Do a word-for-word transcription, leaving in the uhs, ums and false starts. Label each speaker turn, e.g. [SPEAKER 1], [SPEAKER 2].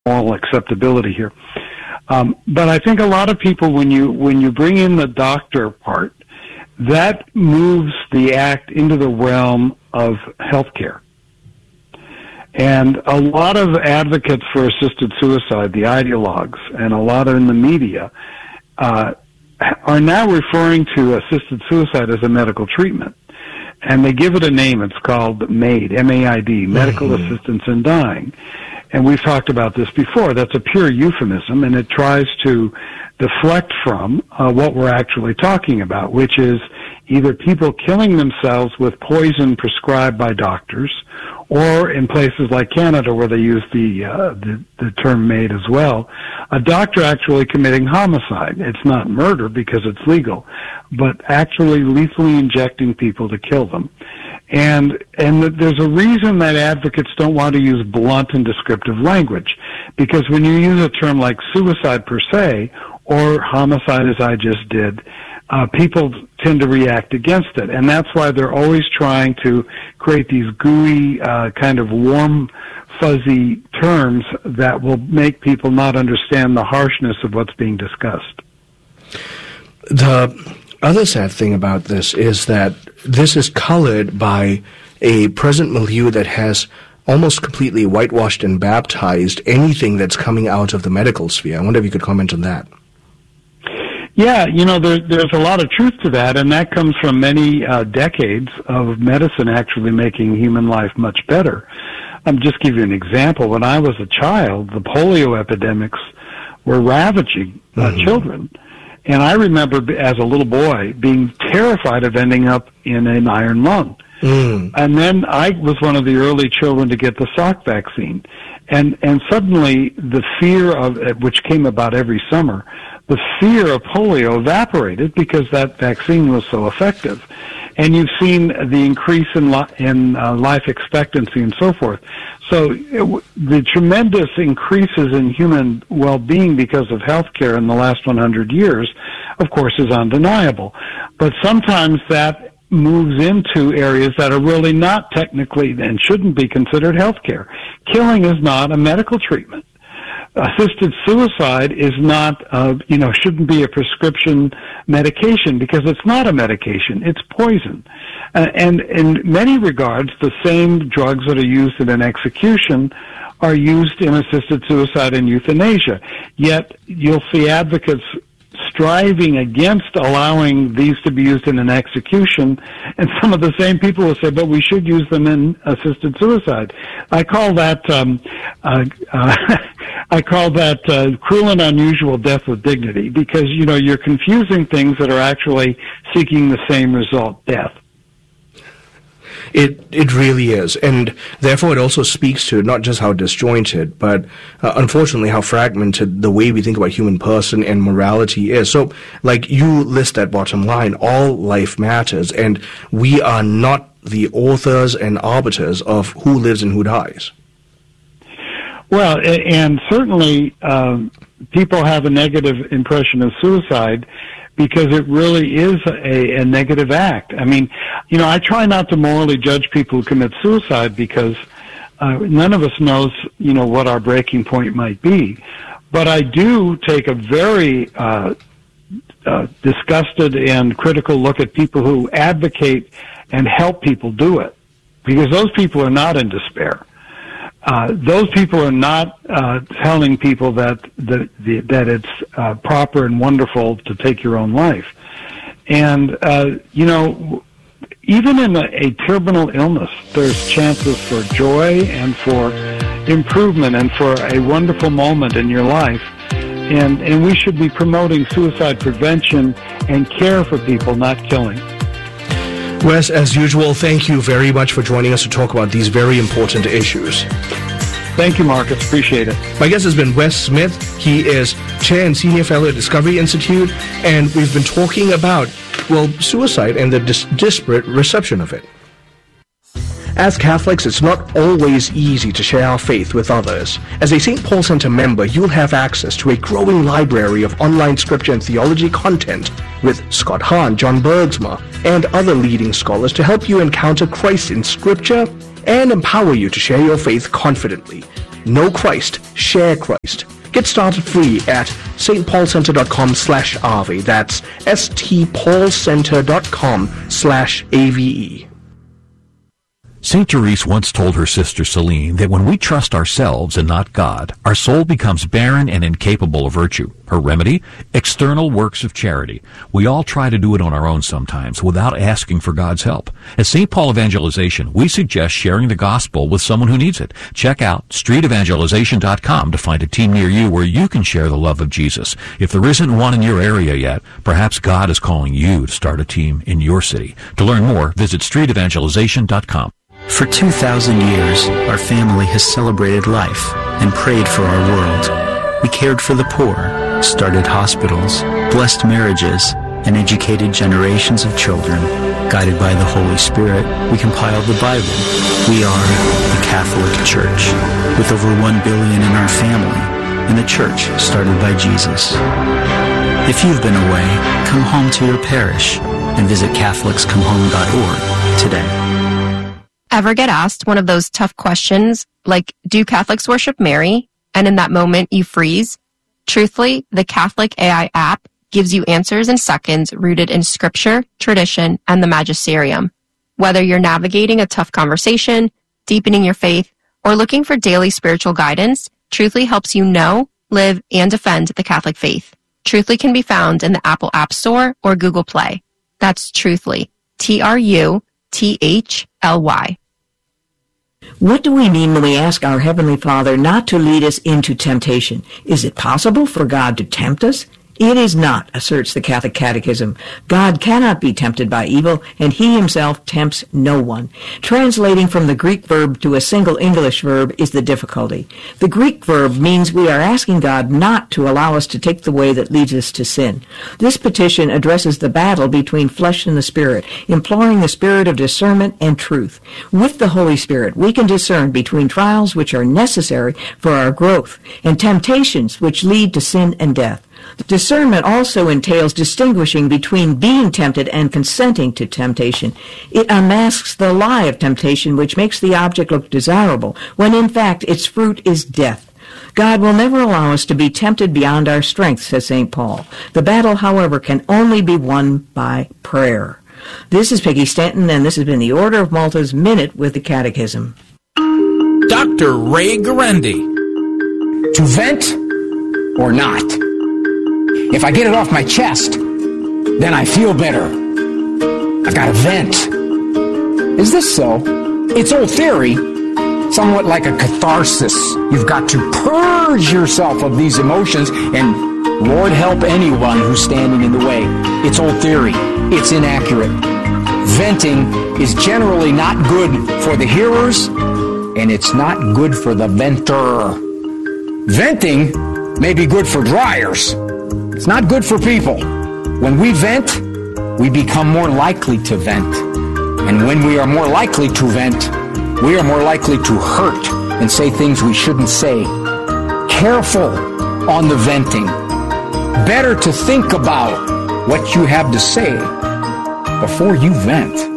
[SPEAKER 1] moral acceptability here. Um, but I think a lot of people, when you when you bring in the doctor part, that moves the act into the realm of healthcare. And a lot of advocates for assisted suicide, the ideologues, and a lot in the media, uh, are now referring to assisted suicide as a medical treatment. And they give it a name. It's called MAID, M A I D, Medical mm-hmm. Assistance in Dying. And we've talked about this before. That's a pure euphemism, and it tries to deflect from uh, what we're actually talking about, which is either people killing themselves with poison prescribed by doctors, or in places like Canada where they use the, uh, the, the term MAID as well, a doctor actually committing homicide. It's not murder because it's legal, but actually lethally injecting people to kill them. And and there's a reason that advocates don't want to use blunt and descriptive language, because when you use a term like suicide per se, or homicide as I just did, uh, people tend to react against it. And that's why they're always trying to create these gooey, uh, kind of warm, fuzzy terms that will make people not understand the harshness of what's being discussed.
[SPEAKER 2] The other sad thing about this is that this is colored by a present milieu that has almost completely whitewashed and baptized anything that's coming out of the medical sphere. I wonder if you could comment on that.
[SPEAKER 1] Yeah, you know, there, there's a lot of truth to that, and that comes from many uh, decades of medicine actually making human life much better. I'll just give you an example. When I was a child, the polio epidemics were ravaging uh, mm-hmm. children. And I remember as a little boy being terrified of ending up in an iron lung. Mm. And then I was one of the early children to get the Salk vaccine. And, and suddenly the fear of, which came about every summer, the fear of polio evaporated because that vaccine was so effective. And you've seen the increase in, li- in uh, life expectancy and so forth. So it, the tremendous increases in human well-being because of healthcare in the last one hundred years, of course, is undeniable. But sometimes that moves into areas that are really not technically and shouldn't be considered healthcare. Killing is not a medical treatment. Assisted suicide is not, uh, you know, shouldn't be a prescription medication because it's not a medication. It's poison. Uh, and in many regards, the same drugs that are used in an execution are used in assisted suicide and euthanasia. Yet you'll see advocates striving against allowing these to be used in an execution, and some of the same people will say, but we should use them in assisted suicide. I call that um, uh, uh, I call that uh, cruel and unusual death with dignity, because, you know, you're confusing things that are actually seeking the same result, death.
[SPEAKER 2] It it really is, and therefore it also speaks to not just how disjointed, but uh, unfortunately how fragmented the way we think about human person and morality is. So, like you list that bottom line, all life matters, and we are not the authors and arbiters of who lives and who dies.
[SPEAKER 1] Well, and certainly um, people have a negative impression of suicide because it really is a, a negative act. I mean, you know, I try not to morally judge people who commit suicide because uh, none of us knows, you know, what our breaking point might be. But I do take a very uh, uh, disgusted and critical look at people who advocate and help people do it, because those people are not in despair. Uh, those people are not uh, telling people that that, that it's uh, proper and wonderful to take your own life. And, uh, you know, even in a, a terminal illness, there's chances for joy and for improvement and for a wonderful moment in your life. And, and we should be promoting suicide prevention and care for people, not killing.
[SPEAKER 2] Wes, as usual, thank you very much for joining us to talk about these very important issues.
[SPEAKER 1] Thank you, Marcus. Appreciate it.
[SPEAKER 2] My guest has been Wes Smith. He is Chair and Senior Fellow at Discovery Institute, and we've been talking about, well, suicide and the dis- disparate reception of it. As Catholics, it's not always easy to share our faith with others. As a Saint Paul Center member, you'll have access to a growing library of online scripture and theology content with Scott Hahn, John Bergsma, and other leading scholars to help you encounter Christ in Scripture and empower you to share your faith confidently. Know Christ, share Christ. Get started free at stpaulcenter.com slash RV. That's stpaulcenter.com slash AVE.
[SPEAKER 3] Saint Therese once told her sister Celine that when we trust ourselves and not God, our soul becomes barren and incapable of virtue. Her remedy? External works of charity. We all try to do it on our own sometimes without asking for God's help. At Saint Paul Evangelization, we suggest sharing the gospel with someone who needs it. Check out street evangelization dot com to find a team near you where you can share the love of Jesus. If there isn't one in your area yet, perhaps God is calling you to start a team in your city. To learn more, visit street evangelization dot com.
[SPEAKER 4] For two thousand years, our family has celebrated life and prayed for our world. We cared for the poor, started hospitals, blessed marriages, and educated generations of children. Guided by the Holy Spirit, we compiled the Bible. We are the Catholic Church, with over one billion in our family, and a church started by Jesus. If you've been away, come home to your parish and visit catholics come home dot org today.
[SPEAKER 5] Ever get asked one of those tough questions like, do Catholics worship Mary? And in that moment you freeze? Truthfully, the Catholic A I app gives you answers in seconds rooted in scripture, tradition, and the magisterium. Whether you're navigating a tough conversation, deepening your faith, or looking for daily spiritual guidance, Truthfully helps you know, live, and defend the Catholic faith. Truthfully can be found in the Apple App Store or Google Play. That's Truthfully. T R U T H L Y.
[SPEAKER 6] What do we mean when we ask our Heavenly Father not to lead us into temptation? Is it possible for God to tempt us? It is not, asserts the Catholic Catechism. God cannot be tempted by evil, and he himself tempts no one. Translating from the Greek verb to a single English verb is the difficulty. The Greek verb means we are asking God not to allow us to take the way that leads us to sin. This petition addresses the battle between flesh and the Spirit, imploring the Spirit of discernment and truth. With the Holy Spirit, we can discern between trials which are necessary for our growth and temptations which lead to sin and death. Discernment also entails distinguishing between being tempted and consenting to temptation. It unmasks the lie of temptation, which makes the object look desirable, when in fact its fruit is death. God will never allow us to be tempted beyond our strength, says Saint Paul. The battle, however, can only be won by prayer. This is Peggy Stanton, and this has been the Order of Malta's Minute with the Catechism.
[SPEAKER 7] Doctor Ray Guarendi.
[SPEAKER 8] To vent or not? If I get it off my chest, then I feel better. I've got to vent. Is this so? It's old theory, somewhat like a catharsis. You've got to purge yourself of these emotions, and Lord help anyone who's standing in the way. It's old theory. It's inaccurate. Venting is generally not good for the hearers, and it's not good for the venter. Venting may be good for dryers. It's not good for people. When we vent, we become more likely to vent. And when we are more likely to vent, we are more likely to hurt and say things we shouldn't say. Careful on the venting. Better to think about what you have to say before you vent.